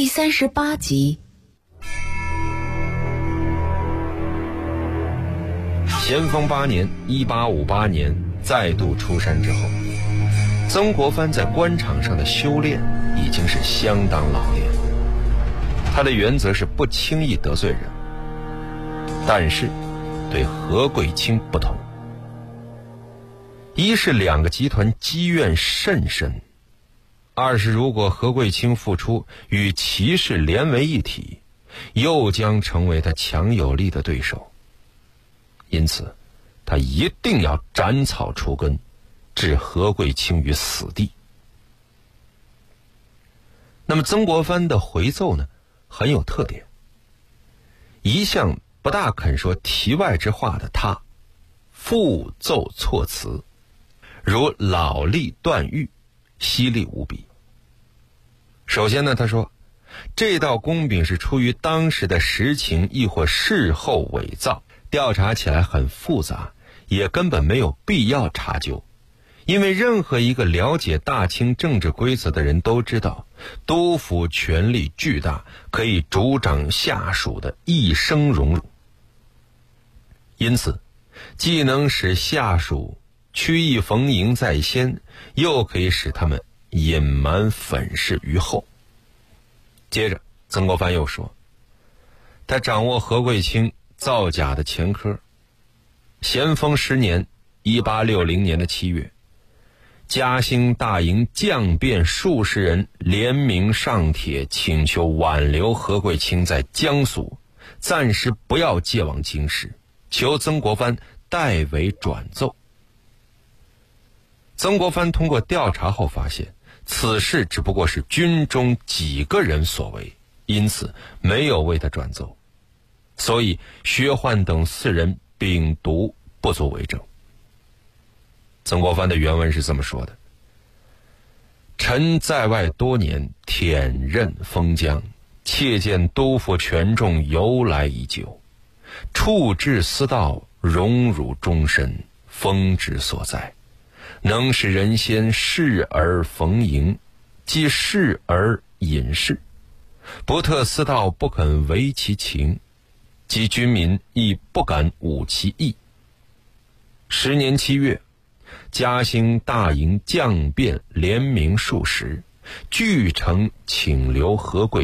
38集。 咸丰8年1858年再度出山之后，曾国藩在官场上的修炼已经是相当老练。他的原则是不轻易得罪人，但是对何贵卿不同。一是两个集团积怨甚深，二是如果何贵卿复出与齐氏连为一体，又将成为他强有力的对手。因此他一定要斩草除根，置何贵卿于死地。那么曾国藩的回奏呢，很有特点。一向不大肯说题外之话的他，复奏措辞如老历断狱，犀利无比。首先呢，他说这道公禀是出于当时的实情，亦或事后伪造，调查起来很复杂，也根本没有必要查究。因为任何一个了解大清政治规则的人都知道，督府权力巨大，可以主掌下属的一生荣辱。因此既能使下属曲意逢迎在先，又可以使他们隐瞒粉饰于后。接着曾国藩又说，他掌握何贵卿造假的前科。咸丰10年1860年的7月，嘉兴大营将变数十人联名上帖，请求挽留何贵卿在江苏，暂时不要借往京师，求曾国藩代为转奏。曾国藩通过调查后发现，此事只不过是军中几个人所为，因此没有为他转奏，所以薛焕等4人秉读不足为证。曾国藩的原文是这么说的：臣在外多年，忝任封疆，切见督府权重由来已久，处置私道，荣辱终身，风之所在，能使人先视而逢迎，即视而隐视，不特私道，不肯违其情，即军民亦不敢忤其意。10年7月，嘉兴大营将变联名数十，俱诚请留何贵